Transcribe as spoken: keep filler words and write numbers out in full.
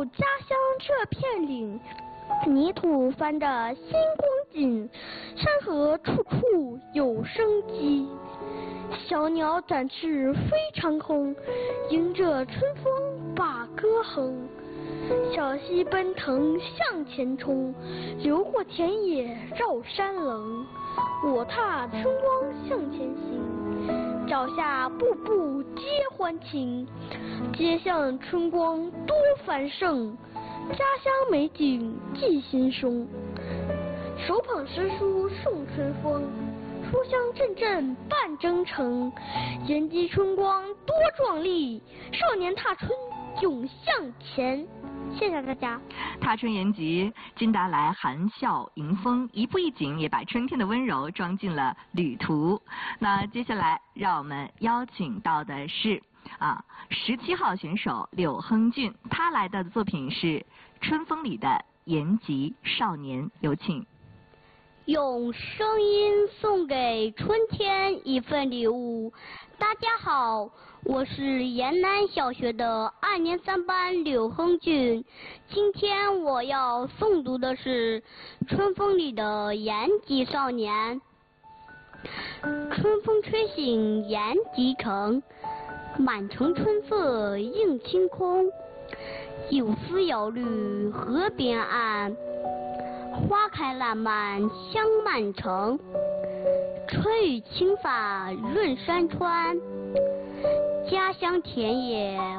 哦，家乡这片岭，泥土翻着星光锦，山河处处有生机。小鸟展翅飞长空，迎着春风把歌哼。小溪奔腾向前冲，流过田野绕山棱。我踏春光向前行，脚下步步皆欢情。街巷春光多繁盛，家乡美景记心中。手捧诗书送春风，书香阵阵伴征程。延吉春光多壮丽，少年踏春永向前。谢谢大家。 踏春延吉，金达莱含笑迎风，一步一景也把春天的温柔装进了旅途。那接下来让我们邀请到的是啊十七号选手柳亨俊，他来的作品是《春风里的延吉少年》，有请。 用声音送给春天一份礼物。大家好，我是延南小学的二年三班柳亨俊。今天我要诵读的是《春风里的延吉少年》。春风吹醒延吉城，满城春色映清空。有丝摇绿河边岸，花开烂漫香漫城。春雨轻洒润山川，家乡田野